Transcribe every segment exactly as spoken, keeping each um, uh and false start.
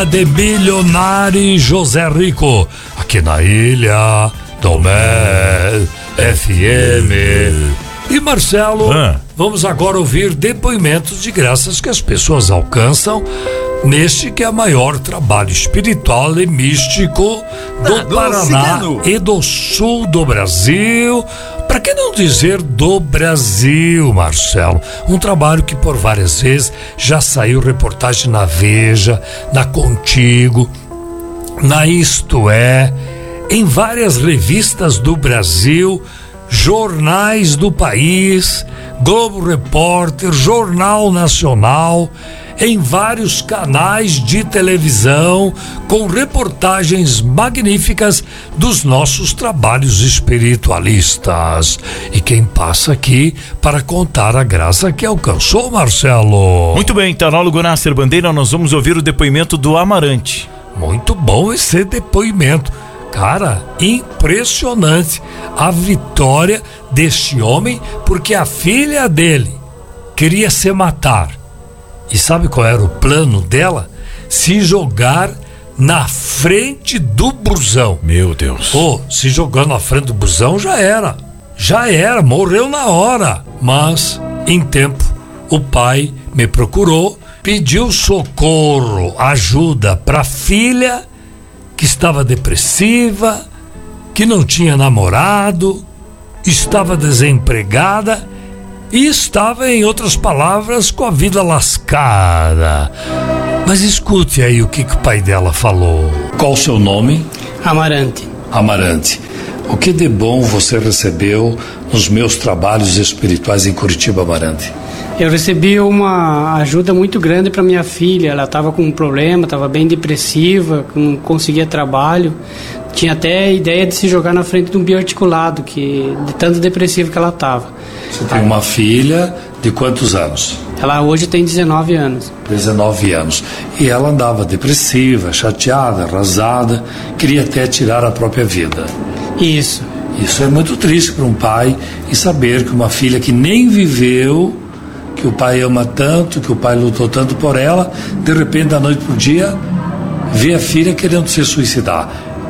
de Milionário José Rico, aqui na Ilha Tomé F M. E Marcelo, ah. vamos agora ouvir depoimentos de graças que as pessoas alcançam neste que é o maior trabalho espiritual e místico do ah, Paraná do e do sul do Brasil. Para que não dizer do Brasil, Marcelo? Um trabalho que por várias vezes já saiu reportagem na Veja, na Contigo, na Isto É, em várias revistas do Brasil, jornais do país, Globo Repórter, Jornal Nacional, em vários canais de televisão, com reportagens magníficas dos nossos trabalhos espiritualistas. E quem passa aqui para contar a graça que alcançou, Marcelo? Muito bem, tarólogo Nasser Bandeira, nós vamos ouvir o depoimento do Amarante. Muito bom esse depoimento. Cara, impressionante a vitória deste homem, porque a filha dele queria se matar. E sabe qual era o plano dela? Se jogar na frente do busão. Meu Deus. Pô, se jogando na frente do busão já era. Já era, morreu na hora. Mas, em tempo, o pai me procurou, pediu socorro, ajuda para a filha, que estava depressiva, que não tinha namorado, estava desempregada e estava, em outras palavras, com a vida lascada. Mas escute aí o que, que o pai dela falou. Qual o seu nome? Amarante. Amarante. O que de bom você recebeu nos meus trabalhos espirituais em Curitiba, Amarante? Eu recebi uma ajuda muito grande para minha filha. Ela estava com um problema, estava bem depressiva, não conseguia trabalho. Tinha até a ideia de se jogar na frente de um bioarticulado, que, de tanto depressivo que ela estava. Você tem uma filha de quantos anos? Ela hoje tem dezenove anos. dezenove anos. E ela andava depressiva, chateada, arrasada, queria até tirar a própria vida. Isso. Isso é muito triste para um pai, e saber que uma filha que nem viveu, que o pai ama tanto, que o pai lutou tanto por ela, de repente, da noite pro dia, vê a filha querendo se suicidar.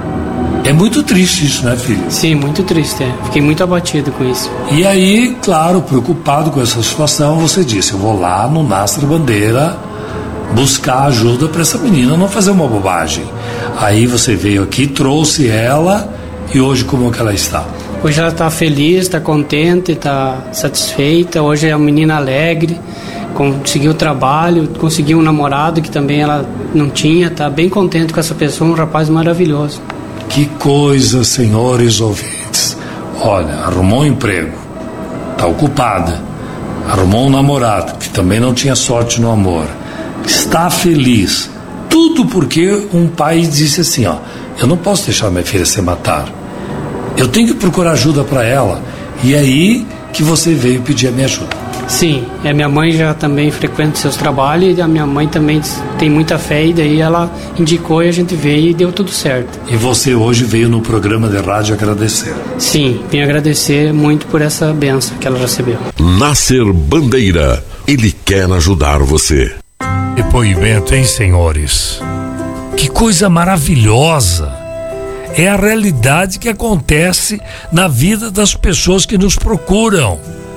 É muito triste isso, né, filho? Sim, muito triste, é. Fiquei muito abatido com isso. E aí, claro, preocupado com essa situação, você disse, eu vou lá no Nasser Bandeira buscar ajuda para essa menina não fazer uma bobagem. Aí você veio aqui, trouxe ela, e hoje como é que ela está? Hoje ela está feliz, está contente, está satisfeita. Hoje é uma menina alegre, conseguiu trabalho, conseguiu um namorado que também ela não tinha. Está bem contente com essa pessoa, um rapaz maravilhoso. Que coisa, senhores ouvintes. Olha, arrumou um emprego, está ocupada, arrumou um namorado que também não tinha sorte no amor, está feliz. Tudo porque um pai disse assim, ó, eu não posso deixar minha filha se matar. Eu tenho que procurar ajuda para ela. E aí que você veio pedir a minha ajuda. Sim, a minha mãe já também frequenta seus trabalhos, e a minha mãe também tem muita fé, e daí ela indicou e a gente veio e deu tudo certo. E você hoje veio no programa de rádio agradecer? Sim, vim agradecer muito por essa bênção que ela recebeu. Nasser Bandeira, ele quer ajudar você. Depoimento, hein, senhores? Que coisa maravilhosa! É a realidade que acontece na vida das pessoas que nos procuram.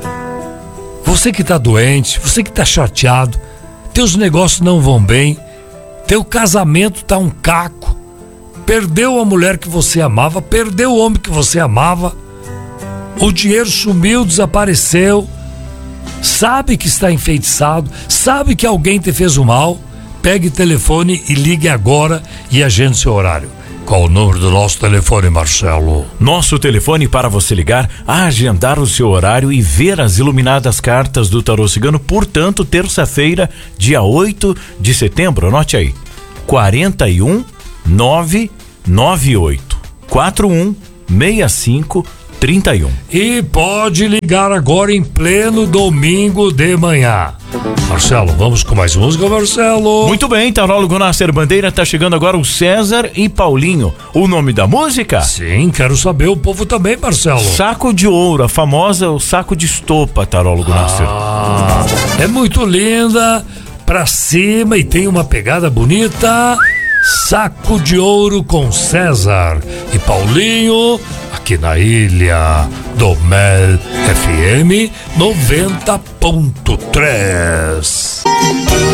Você que está doente, você que está chateado, teus negócios não vão bem, teu casamento está um caco, perdeu a mulher que você amava, perdeu o homem que você amava, o dinheiro sumiu, desapareceu, sabe que está enfeitiçado, sabe que alguém te fez o mal, pegue o telefone e ligue agora e agende seu horário. Qual o número do nosso telefone, Marcelo? Nosso telefone para você ligar, agendar o seu horário e ver as iluminadas cartas do Tarô Cigano, portanto, terça-feira, dia oito de setembro, anote aí, quarenta e um, nove nove oito, quatro um seis cinco, trinta e um. E pode ligar agora em pleno domingo de manhã. Marcelo, vamos com mais música, Marcelo? Muito bem, tarólogo Nasser Bandeira, tá chegando agora o César e Paulinho. O nome da música? Sim, quero saber, o povo também, Marcelo. Saco de Ouro, a famosa o saco de estopa, tarólogo ah, Nasser. É muito linda, pra cima e tem uma pegada bonita. Saco de Ouro com César e Paulinho, aqui na Ilha do Mel F M noventa ponto três.